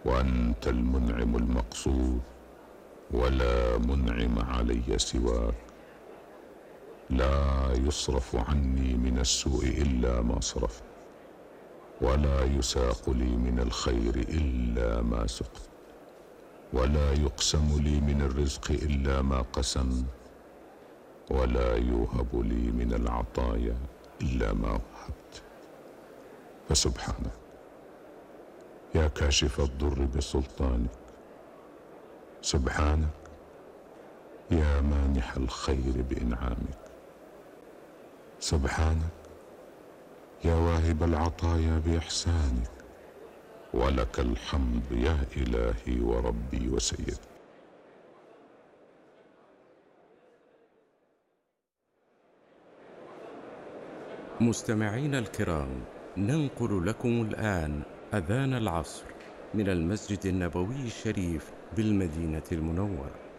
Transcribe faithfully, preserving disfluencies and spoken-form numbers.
وأنت المنعم المقصود، ولا منعم علي سواك. لا يصرف عني من السوء إلا ما صرفت، ولا يساق لي من الخير إلا ما سقت، ولا يقسم لي من الرزق إلا ما قسمت، ولا يوهب لي من العطايا إلا ما وهبت. فسبحانك يا كاشف الضر بسلطانك، سبحانك يا مانح الخير بإنعامك، سبحانك يا واهب العطايا بإحسانك، ولك الحمد يا إلهي وربي وسيدي. مستمعينا الكرام، ننقل لكم الآن أذان العصر من المسجد النبوي الشريف بالمدينة المنورة.